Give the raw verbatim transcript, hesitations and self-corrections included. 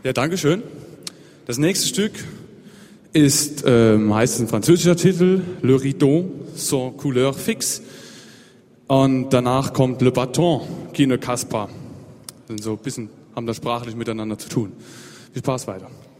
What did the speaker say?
Ja, danke schön. Das nächste Stück ist, ähm, heißt ein französischer Titel, Le Rideau sans couleur fixe. Und danach kommt Le Bâton qui ne casse pas. Also so ein bisschen haben das sprachlich miteinander zu tun. Viel Spaß weiter.